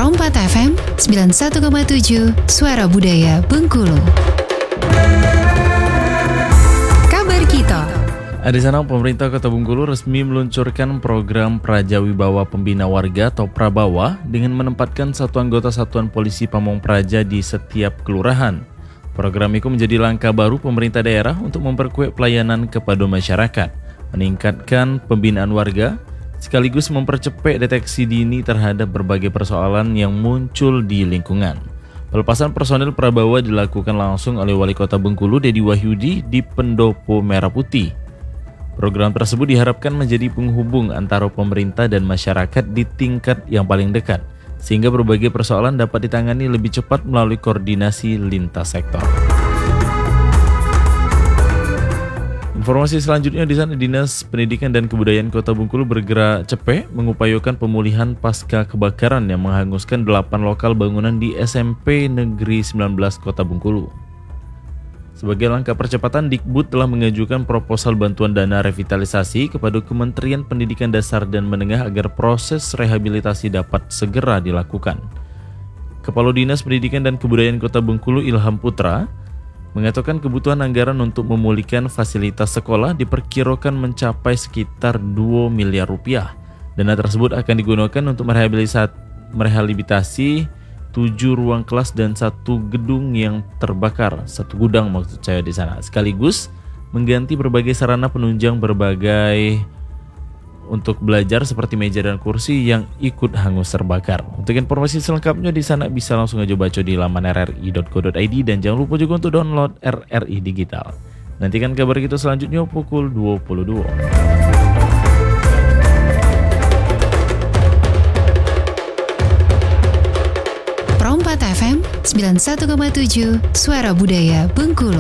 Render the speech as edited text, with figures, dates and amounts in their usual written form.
Pro 4 FM 91,7 Suara Budaya Bengkulu. Kabar kita. Di sana pemerintah Kota Bengkulu resmi meluncurkan program Praja Wibawa Pembina Warga atau Prabawa dengan menempatkan satu anggota Satuan Polisi Pamong Praja di setiap kelurahan. Program itu menjadi langkah baru pemerintah daerah untuk memperkuat pelayanan kepada masyarakat, meningkatkan pembinaan warga, sekaligus mempercepat deteksi dini terhadap berbagai persoalan yang muncul di lingkungan. Pelepasan personel Prabawa dilakukan langsung oleh Wali Kota Bengkulu Dedi Wahyudi di Pendopo Merah Putih. Program tersebut diharapkan menjadi penghubung antara pemerintah dan masyarakat di tingkat yang paling dekat, sehingga berbagai persoalan dapat ditangani lebih cepat melalui koordinasi lintas sektor. Informasi selanjutnya di sana, Dinas Pendidikan dan Kebudayaan Kota Bengkulu bergerak cepat mengupayakan pemulihan pasca kebakaran yang menghanguskan 8 lokal bangunan di SMP Negeri 19 Kota Bengkulu. Sebagai langkah percepatan, Dikbud telah mengajukan proposal bantuan dana revitalisasi kepada Kementerian Pendidikan Dasar dan Menengah agar proses rehabilitasi dapat segera dilakukan. Kepala Dinas Pendidikan dan Kebudayaan Kota Bengkulu Ilham Putra mengatakan kebutuhan anggaran untuk memulihkan fasilitas sekolah diperkirakan mencapai sekitar 2 miliar rupiah. Dana tersebut akan digunakan untuk merehabilitasi 7 ruang kelas dan 1 gedung yang terbakar, 1 gudang maksud saya di sana, sekaligus mengganti berbagai sarana penunjang berbagai untuk belajar seperti meja dan kursi yang ikut hangus terbakar. Untuk informasi selengkapnya di sana bisa langsung aja baca di laman rri.co.id dan jangan lupa juga untuk download RRI Digital. Nantikan kabar kita selanjutnya pukul 22. Pro 4 FM 91,7 Suara Budaya Bengkulu.